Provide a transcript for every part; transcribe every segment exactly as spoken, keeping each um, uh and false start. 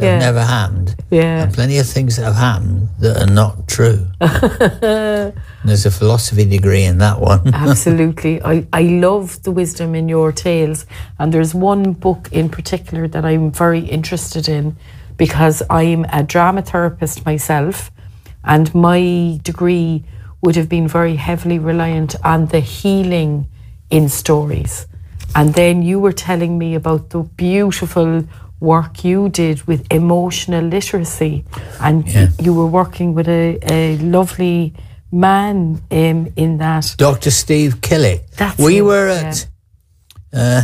that Yeah. have never happened. Yeah. And plenty of things that have happened that are not true. There's a philosophy degree in that one. Absolutely. I, I love the wisdom in your tales. And there's one book in particular that I'm very interested in because I'm a drama therapist myself, and my degree would have been very heavily reliant on the healing in stories. And then you were telling me about the beautiful work you did with emotional literacy, and Yeah. you were working with a, a lovely man um, in that. Doctor Steve Killick. That's we it, were at, uh,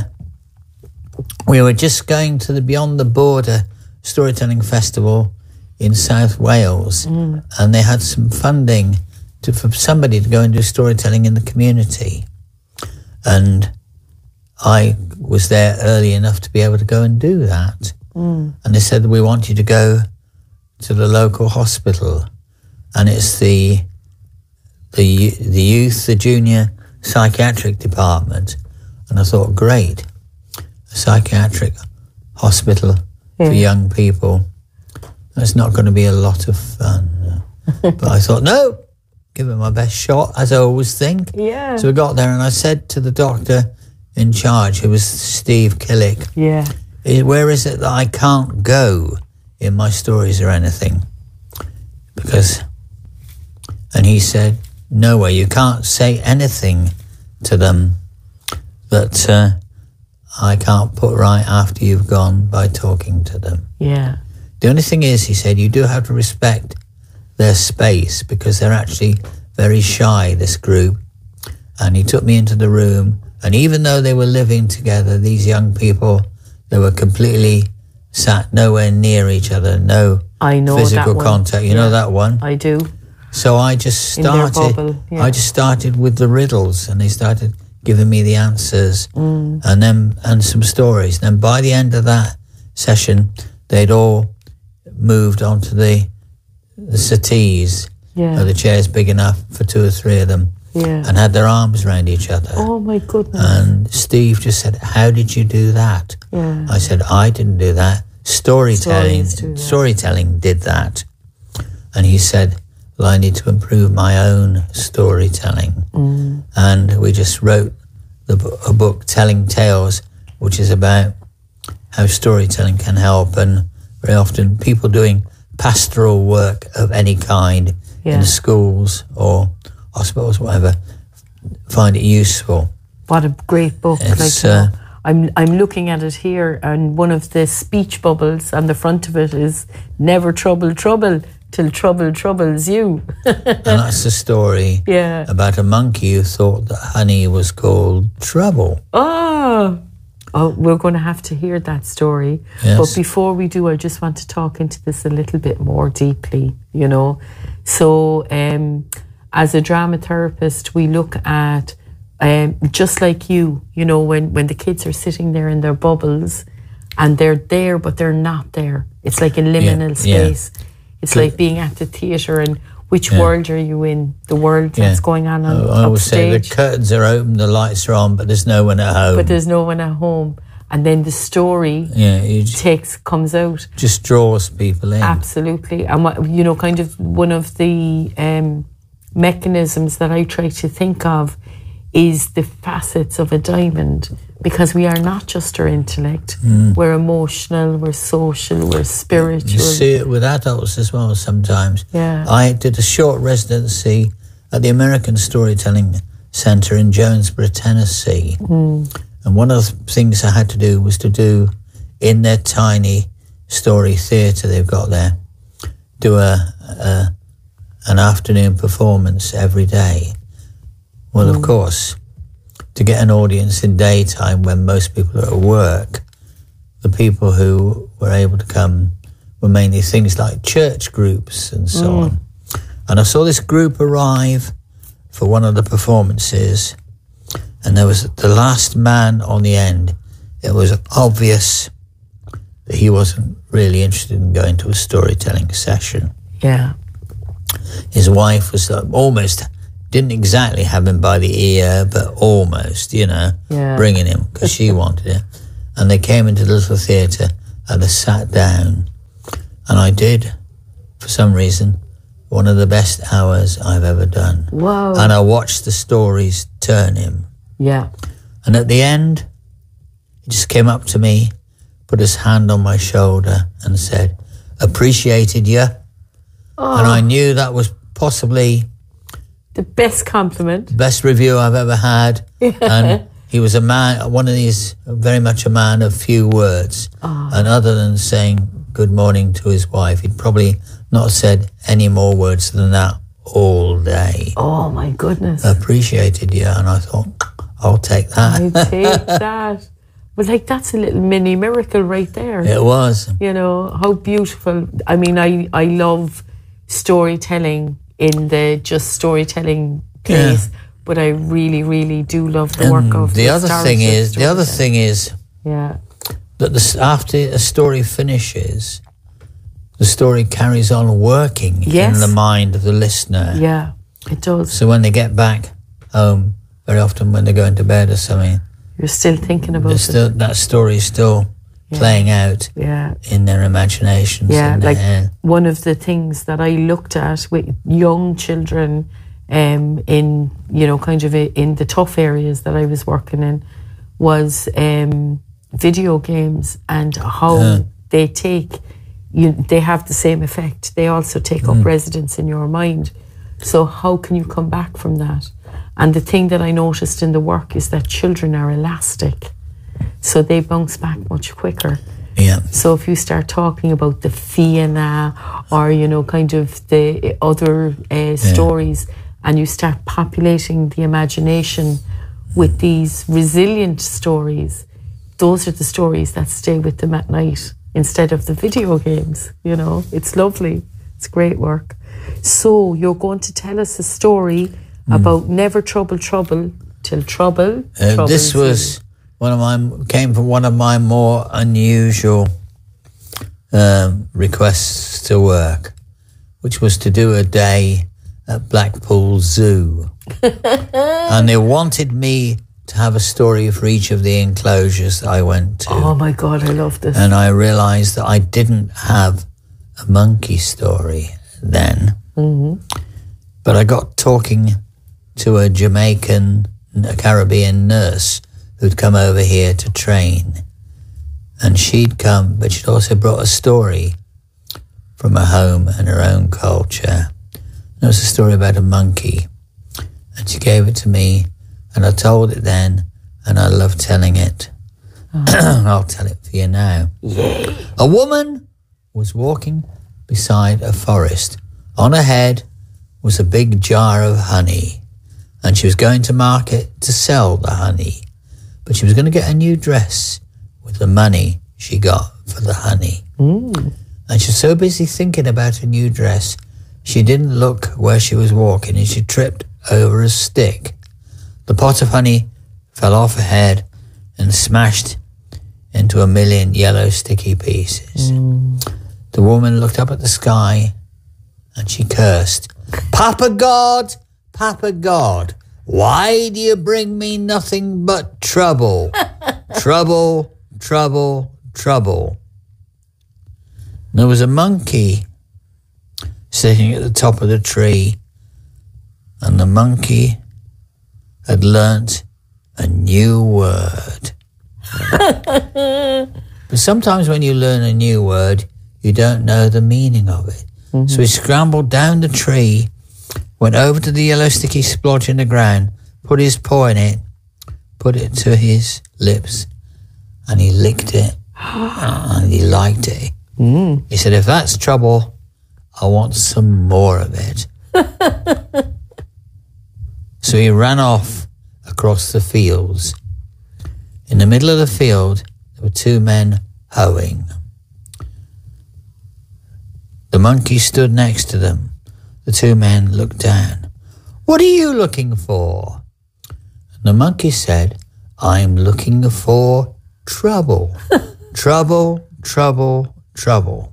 we were just going to the Beyond the Border Storytelling Festival in South Wales, Mm. and they had some funding to, for somebody to go and do storytelling in the community. And I was there early enough to be able to go and do that. Mm. And they said, we want you to go to the local hospital. And it's the the the youth, the junior psychiatric department. And I thought, great, a psychiatric hospital Yeah. for young people. That's not going to be a lot of fun. But I thought, no, give it my best shot, as I always think. Yeah. So we got there, and I said to the doctor in charge, who was Steve Killick, Yeah. "Eh, where is it that I can't go in my stories or anything?" Because, and he said, nowhere, you can't say anything to them that uh, I can't put right after you've gone by talking to them. Yeah. The only thing is, he said, you do have to respect their space because they're actually very shy, this group. And he took me into the room, and even though they were living together, these young people, they were completely sat nowhere near each other, no I know physical that one. contact. You Yeah. know that one? I do. So I just In their started, bubble, yeah. I just started with the riddles, and they started giving me the answers Mm. and then, and some stories. And then by the end of that session, they'd all moved onto the, the settees, Yeah. or the chairs big enough for two or three of them, Yeah. and had their arms around each other. Oh my goodness. And Steve just said, how did you do that? Yeah. I said, I didn't do that. Storytelling, Stories do that. storytelling did that. And he said, well, I need to improve my own storytelling. Mm. And we just wrote the, bo- a book, Telling Tales, which is about how storytelling can help. And very often people doing pastoral work of any kind Yeah. in schools or hospitals, whatever, find it useful. What a great book. It's, like, you uh, know, I'm I'm looking at it here, and one of the speech bubbles on the front of it is never trouble trouble till trouble troubles you. And that's the story Yeah. about a monkey who thought that honey was called trouble. Oh, oh, we're going to have to hear that story. Yes. But before we do, I just want to talk into this a little bit more deeply, you know. So um, as a drama therapist, we look at, um, just like you, you know, when, when the kids are sitting there in their bubbles and they're there, but they're not there. It's like a liminal Yeah, yeah. space. It's Good. like being at the theatre, and which Yeah. world are you in? The world Yeah. that's going on on I always say the upstage. curtains are open, the lights are on, but there's no one at home. But there's no one at home, and then the story yeah, it j- takes comes out. just draws people in. Absolutely. And what, you know, kind of one of the um, mechanisms that I try to think of is the facets of a diamond, because we are not just our intellect. We're emotional, we're social, we're spiritual. You see it with adults as well sometimes. Yeah. I did a short residency at the American Storytelling Centre in Jonesboro, Tennessee. And one of the things I had to do was to do, in their tiny story theatre they've got there, do a, a an afternoon performance every day. Well, of course, to get an audience in daytime when most people are at work, the people who were able to come were mainly things like church groups and so on. And I saw this group arrive for one of the performances, and there was the last man on the end. It was obvious that he wasn't really interested in going to a storytelling session. Yeah. His wife was uh, almost, didn't exactly have him by the ear, but almost, you know, Yeah. bringing him because she wanted it. And they came into the little theatre and they sat down. I did, for some reason, one of the best hours I've ever done. Wow. And I watched the stories turn him. Yeah. And at the end, he just came up to me, put his hand on my shoulder and said, appreciated you. Oh, And I knew that was possibly the best compliment. the best review I've ever had. And he was a man, one of these, very much a man of few words. Oh. And other than saying good morning to his wife, he'd probably not said any more words than that all day. Oh, my goodness. Appreciated you. And I thought, I'll take that. I take that. But like, that's a little mini miracle right there. It was. You know, how beautiful. I mean, I, I love storytelling in the just storytelling place, Yeah. but I really, really do love the And work of the other thing is, the other thing is yeah, that the, after a story finishes, the story carries on working Yes. in the mind of the listener. yeah, it does. So when they get back home, very often when they're going to bed or something, You're still thinking about It's it. still, that story is still Yeah. playing out Yeah. in their imaginations. Yeah, and their like head. one of the things that I looked at with young children um, in, you know, kind of a, in the tough areas that I was working in was um, video games and how Yeah. they take, you, they have the same effect. They also take Mm. up residence in your mind. So how can you come back from that? And the thing that I noticed in the work is that children are elastic. So they bounce back much quicker. Yeah. So if you start talking about the Fianna or, you know, kind of the other uh, stories and you start populating the imagination with these resilient stories, those are the stories that stay with them at night instead of the video games, you know. It's lovely. It's great work. So you're going to tell us a story about never trouble trouble till trouble. Uh, troubles this you. was one of my came from one of my more unusual um, requests to work, which was to do a day at Blackpool Zoo, and they wanted me to have a story for each of the enclosures that I went to. Oh my God, I love this. And I realised that I didn't have a monkey story then, Mm-hmm. but I got talking to a Jamaican, a Caribbean nurse who'd come over here to train. And she'd come, but she'd also brought a story from her home and her own culture. And it was a story about a monkey. And she gave it to me, and I told it then, and I love telling it. Oh. I'll tell it for you now. Yay. A woman was walking beside a forest. On her head was a big jar of honey, and she was going to market to sell the honey, but she was going to get a new dress with the money she got for the honey. Mm. And she was so busy thinking about a new dress, she didn't look where she was walking, and she tripped over a stick. The pot of honey fell off her head and smashed into a million yellow sticky pieces. Mm. The woman looked up at the sky and she cursed, "Papa God, Papa God, why do you bring me nothing but trouble? Trouble, trouble, trouble." And there was a monkey sitting at the top of the tree, and the monkey had learnt a new word. But sometimes when you learn a new word, you don't know the meaning of it. Mm-hmm. So he scrambled down the tree, went over to the yellow sticky splodge in the ground, put his paw in it, put it to his lips, and he licked it, and he liked it. Mm. He said, "If that's trouble, I want some more of it." So he ran off across the fields. In the middle of the field, there were two men hoeing. The monkey stood next to them. The two men looked down. "What are you looking for?" And the monkey said, "I'm looking for trouble. Trouble, trouble, trouble."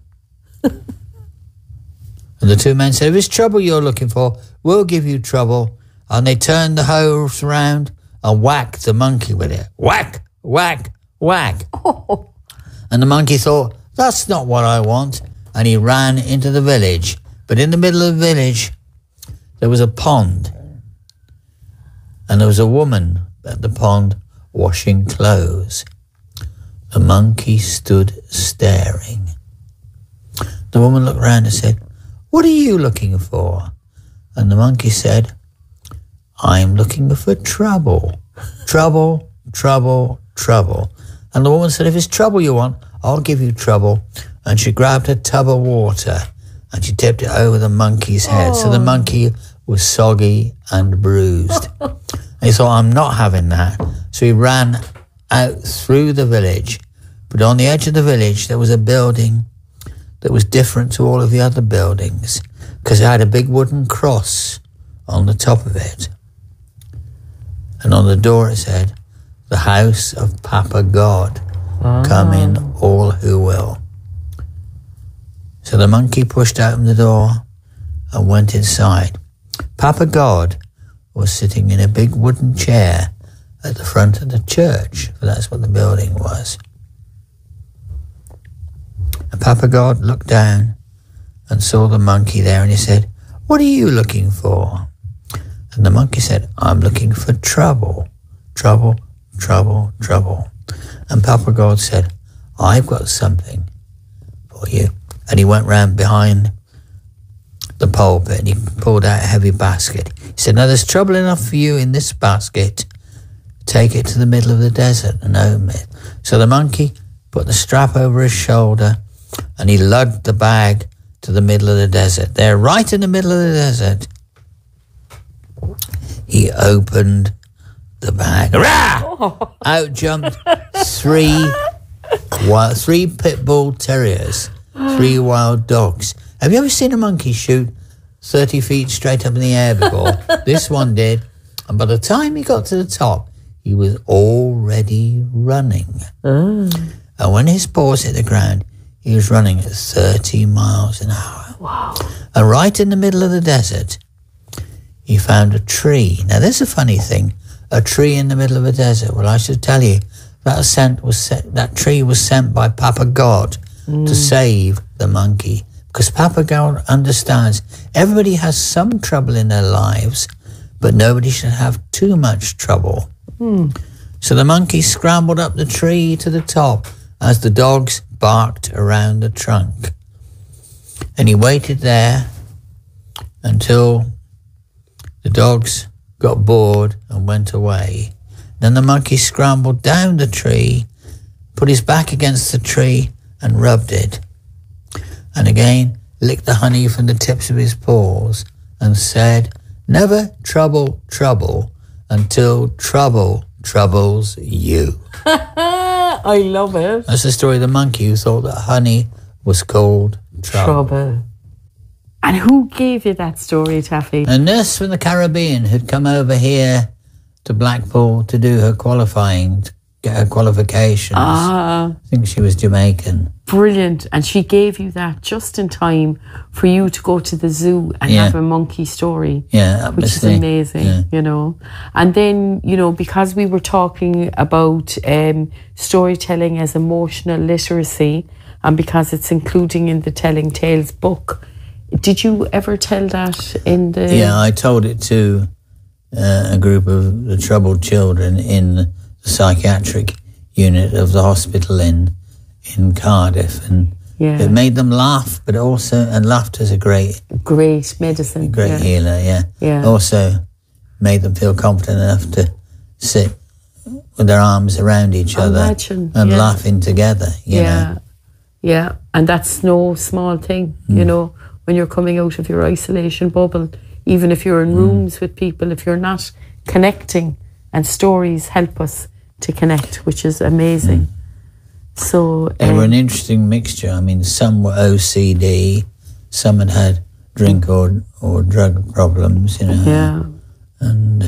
And the two men said, "If it's trouble you're looking for, we'll give you trouble." And they turned the hose round and whacked the monkey with it. Whack, whack, whack. Oh. And the monkey thought, "That's not what I want." and he ran into the village. But in the middle of the village, there was a pond. And there was a woman at the pond washing clothes. The monkey stood staring. The woman looked round and said, "What are you looking for?" And the monkey said, "I'm looking for trouble. Trouble, trouble, trouble." And the woman said, "If it's trouble you want, I'll give you trouble." And she grabbed a tub of water and she tipped it over the monkey's head. Oh. So the monkey was soggy and bruised. And he thought, "I'm not having that." So he ran out through the village. But on the edge of the village, there was a building that was different to all of the other buildings because it had a big wooden cross on the top of it. And on the door it said, "The house of Papa God. Come in all who will." So the monkey pushed open the door and went inside. Papa God was sitting in a big wooden chair at the front of the church, for that's what the building was. And Papa God looked down and saw the monkey there, and he said, "What are you looking for?" And the monkey said, "I'm looking for trouble, trouble, trouble, trouble." And Papa God said, "I've got something for you." And he went round behind the pulpit and he pulled out a heavy basket. He said, "Now there's trouble enough for you in this basket. Take it to the middle of the desert and open it." So the monkey put the strap over his shoulder and he lugged the bag to the middle of the desert. There, right in the middle of the desert, he opened the bag. Hurrah! Out jumped three, wild, three pit bull terriers, three wild dogs. Have you ever seen a monkey shoot thirty feet straight up in the air before? This one did. And by the time he got to the top, he was already running. Mm. And when his paws hit the ground, he was running at thirty miles an hour. Wow. And right in the middle of the desert, he found a tree. Now, there's a funny thing. A tree in the middle of a desert. Well, I should tell you, that scent was set, that tree was sent by Papa God mm. to save the monkey. Because Papa God understands everybody has some trouble in their lives, but nobody should have too much trouble. Mm. So the monkey scrambled up the tree to the top as the dogs barked around the trunk. And he waited there until the dogs got bored and went away. Then the monkey scrambled down the tree, put his back against the tree and rubbed it. And again licked the honey from the tips of his paws and said, "Never trouble trouble until trouble troubles you." I love it. That's the story of the monkey who thought that honey was called trouble. trouble. And who gave you that story, Taffy? A nurse from the Caribbean who'd come over here to Blackpool to do her qualifying, to get her qualifications. Ah. I think she was Jamaican. Brilliant. And she gave you that just in time for you to go to the zoo and yeah. have a monkey story. Yeah, which is thing. amazing, yeah. you know. And then, you know, because we were talking about um, storytelling as emotional literacy, and because it's including in the Telling Tales book, did you ever tell that in the... Yeah, I told it to uh, a group of the troubled children in the psychiatric unit of the hospital in in Cardiff, and yeah. it made them laugh, but also, and laughter's a great... Great medicine. Great yeah. healer, yeah. yeah. Also made them feel confident enough to sit with their arms around each other Imagine, and yeah. laughing together, you yeah. know. Yeah, and that's no small thing, mm. you know, when you're coming out of your isolation bubble, even if you're in mm. rooms with people, if you're not connecting, and stories help us to connect, which is amazing. Mm. So they um, were an interesting mixture. I mean, some were O C D, some had had drink or or drug problems, you know. Yeah. And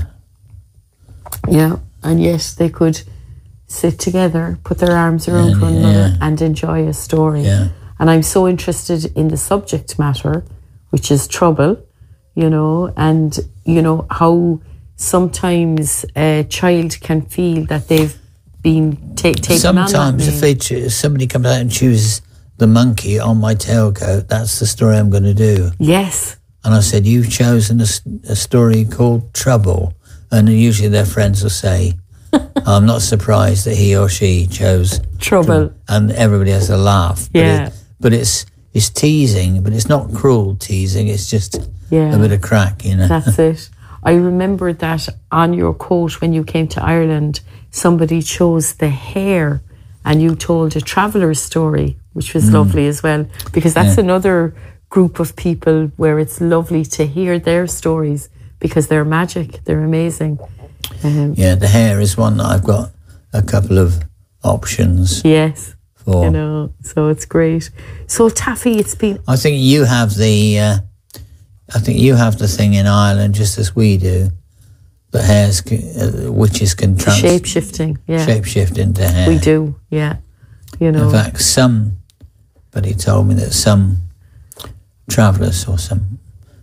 yeah, and yes, they could sit together, put their arms around and, one another, yeah. and enjoy a story. Yeah. And I'm so interested in the subject matter, which is trouble, you know, and you know how sometimes a child can feel that they've been ta- taken sometimes on that if they cho- somebody comes out and chooses the monkey on my tailcoat, that's the story I'm going to do. Yes. And I said, you've chosen a, a story called Trouble. And usually their friends will say, I'm not surprised that he or she chose Trouble. And everybody has a laugh. But Yeah. It, but it's it's teasing, but it's not cruel teasing. It's just Yeah. a bit of crack, you know. That's it. I remember that on your coat when you came to Ireland, somebody chose the hare and you told a traveller's story, which was mm. lovely as well, because that's yeah. another group of people where it's lovely to hear their stories because they're magic, they're amazing. Um, yeah, the hare is one that I've got a couple of options. Yes. For. You know, so it's great. So Taffy, it's been... I think you have the... Uh, I think you have the thing in Ireland just as we do. The hares, uh, witches can trans- shape shifting, yeah, shape shift into hair. We do, yeah. You know, in fact, somebody told me that some travellers or some,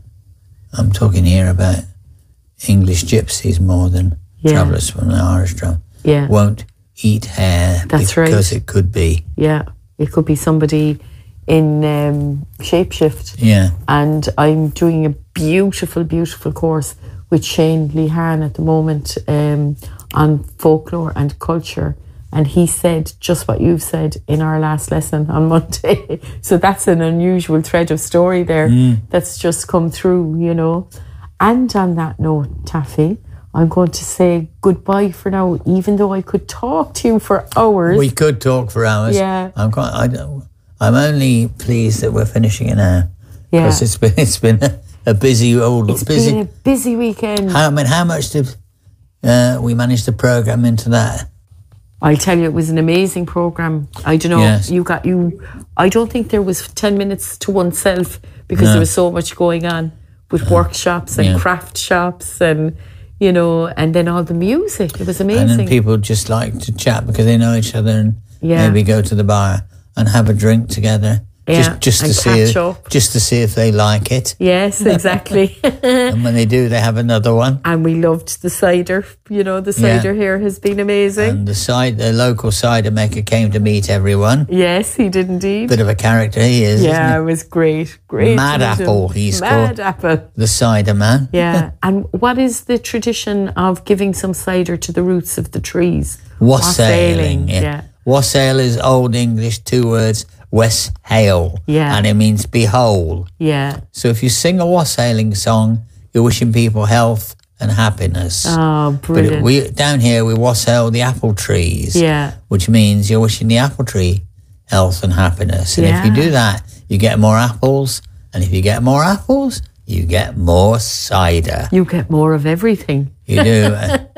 I'm talking here about English gypsies more than yeah. travellers from the Irish travel, yeah. won't eat hair. That's because right. Because it could be, yeah, it could be somebody in um, shapeshift. Yeah. And I'm doing a beautiful, beautiful course with Shane Lehan at the moment um, on folklore and culture. And he said just what you've said in our last lesson on Monday. So that's an unusual thread of story there mm. that's just come through, you know. And on that note, Taffy, I'm going to say goodbye for now, even though I could talk to you for hours. We could talk for hours. Yeah. I'm quite, I don't, I'm only pleased that we're finishing it now. Yeah. Because it's been it's been a, a busy old it's busy been a busy weekend. How I mean, how much did uh, we manage to program into that? I'll tell you, it was an amazing program. I don't know. Yes. You got you. I don't think there was ten minutes to oneself because No. there was so much going on with uh, workshops and yeah. craft shops and. You know, and then all the music. It was amazing. And then people just like to chat because they know each other and yeah. maybe go to the bar and have a drink together. Yeah, just, just to and see catch if, up. just to see if they like it. Yes, exactly. And when they do, they have another one. And we loved the cider. You know, the Yeah. cider here has been amazing. And the side, the local cider maker came to meet everyone. Yes, he did indeed. Bit of a character he is. Yeah, isn't it was great. Great. Mad to meet him. Apple, he's Mad called. Apple. The cider man. Yeah. And what is the tradition of giving some cider to the roots of the trees? Wassailing. Yeah. yeah. Wassail is Old English, two words, Wes Hail. Yeah. And it means behold. Yeah. So if you sing a wassailing song, you're wishing people health and happiness. Oh, brilliant. But we down here, we wassail the apple trees. Yeah. Which means you're wishing the apple tree health and happiness. And Yeah. if you do that, you get more apples. And if you get more apples, you get more cider. You get more of everything. You do.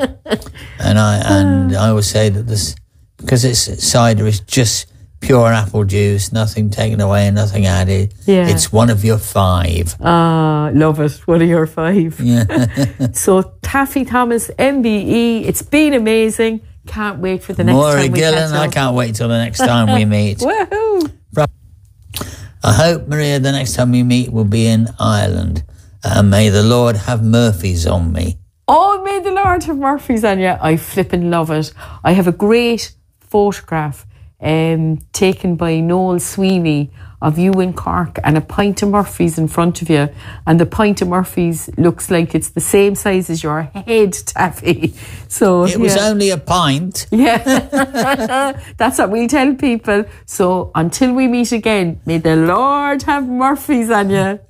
and I and I would say that this, because it's cider is just pure apple juice, nothing taken away and nothing added. Yeah. It's one of your five. Ah, love it. What are your five? Yeah. So Taffy Thomas, M B E, it's been amazing. Can't wait for the next Maura time we Gillen, catch I up. can't wait till the next time we meet. Woohoo! I hope, Maria, the next time we meet will be in Ireland. And may the Lord have Murphys on me. Oh, may the Lord have Murphys on you. I flippin' love it. I have a great photograph um, taken by Noel Sweeney of you in Cork and a pint of Murphy's in front of you. And the pint of Murphy's looks like it's the same size as your head, Taffy. So It was yeah. only a pint. Yeah, that's what we tell people. So until we meet again, may the Lord have Murphys on you.